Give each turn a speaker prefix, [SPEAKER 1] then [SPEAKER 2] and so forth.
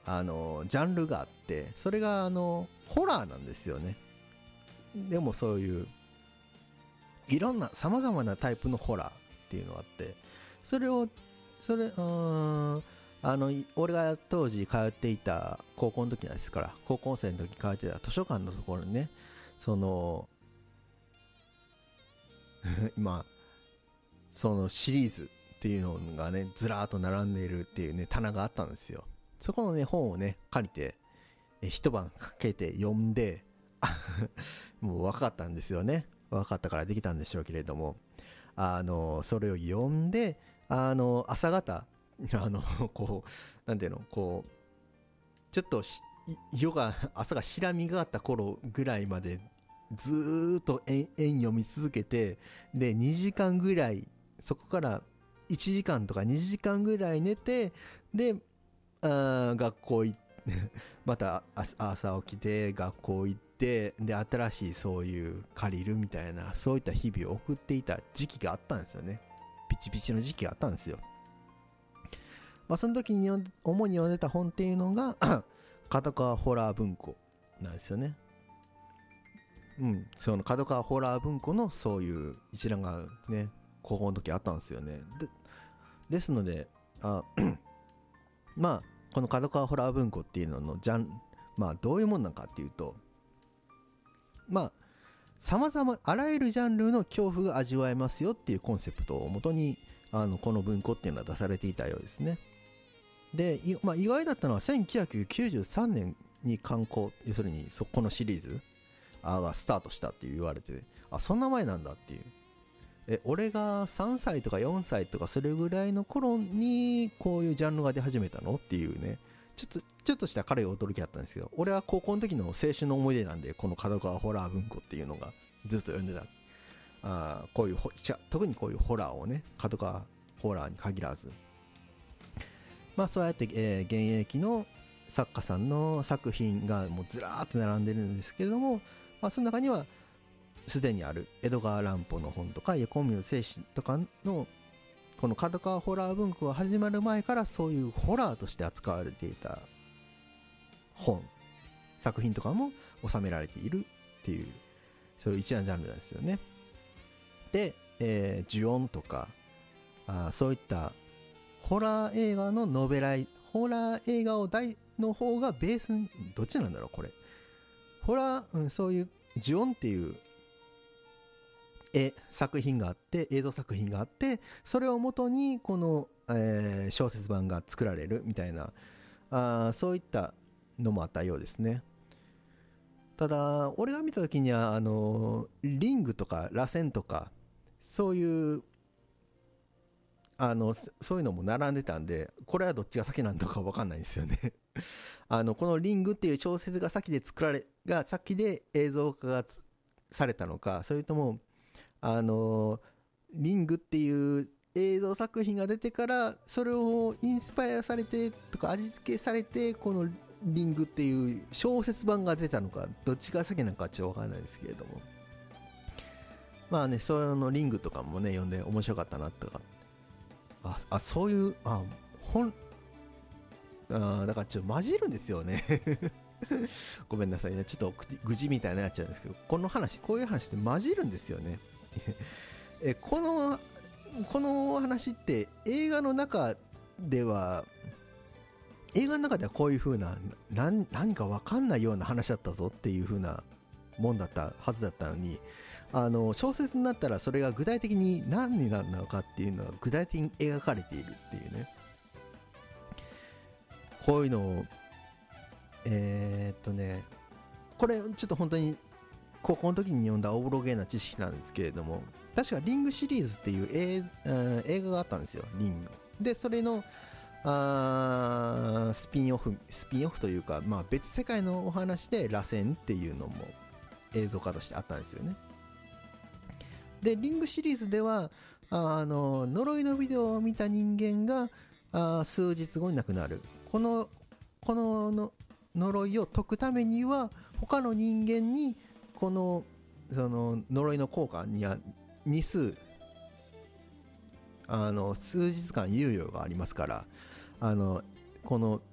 [SPEAKER 1] ジャンルがあって、それがホラーなんですよね。でもそういういろんな様々なタイプのホラーっていうのがあって、俺が当時通っていた高校の時なんですから、高校生の時通ってた図書館のところにね、今そのシリーズっていうのがねずらーっと並んでいるっていうね棚があったんですよ。そこのね本をね借りて一晩かけて読んでもう分かったんですよね。分かったからできたんでしょうけれども、それを読んで朝方こうなんていうの、こうちょっと朝が白みがかった頃ぐらいまでずーっと読み続けて、で2時間ぐらい、そこから1時間とか2時間ぐらい寝て、で学校行ってまた朝起きて学校行って、で新しいそういう借りるみたいな、そういった日々を送っていた時期があったんですよね。ピチピチの時期があったんですよ。その時に主に読んでた本っていうのが角川ホラー文庫なんですよね。その角川ホラー文庫のそういう一覧がね高校の時あったんですよね。ですのでこの角川ホラー文庫っていうののどういうもんなんかっていうと、様々あらゆるジャンルの恐怖が味わえますよっていうコンセプトをもとにこの文庫っていうのは出されていたようですね。で、意外だったのは1993年に刊行、要するにこのシリーズがスタートしたって言われて、そんな前なんだっていう、俺が3歳とか4歳とかそれぐらいの頃にこういうジャンルが出始めたのっていうね、ちょっとした軽い驚きだったんですけど、俺は高校の時の青春の思い出なんで、この角川ホラー文庫っていうのがずっと読んでた。こういう特にこういうホラーをね、角川ホラーに限らず、そうやって、現役の作家さんの作品がもうずらーっと並んでるんですけれども、その中にはすでにある江戸川乱歩の本とか横見の精神とかのこの角川ホラー文庫が始まる前からそういうホラーとして扱われていた作品とかも収められているっていう、そういう一覧ジャンルなんですよね。で、呪音とかそういったホラー映画のホラー映画の方がベースに、どっちなんだろうこれ、ホラー、そういう呪音っていう作品があって、映像作品があって、それをもとにこの、小説版が作られるみたいな、そういったのもあったようですね。ただ俺が見た時にはリングとか螺旋とかそういうそういうのも並んでたんで、これはどっちが先なんだか分かんないんですよねこのリングっていう小説が先で映像化がされたのか、それともリングっていう映像作品が出てからそれをインスパイアされてとか味付けされてこのリングっていう小説版が出たのか、どっちが先なのかちょっと分かんないですけれども、そのリングとかもね読んで面白かったなとか、そういうだからちょっと混じるんですよねごめんなさいね、ちょっと愚痴みたいになっちゃうんですけど、こういう話って混じるんですよねこの話って映画の中ではこういう風な何か分かんないような話だったぞっていう風なもんだったはずだったのに、小説になったらそれが具体的に何になるのかっていうのが具体的に描かれているっていうね、こういうのをこれちょっと本当に高校の時に読んだおぼろげな知識なんですけれども、確かリングシリーズっていう映画があったんですよ、リングで。それのスピンオフというか、別世界のお話で螺旋っていうのも映像化としてあったんですよね。でリングシリーズでは呪いのビデオを見た人間が数日後に亡くなる、この呪いを解くためには他の人間にその呪いの効果には日数数日間猶予がありますから、この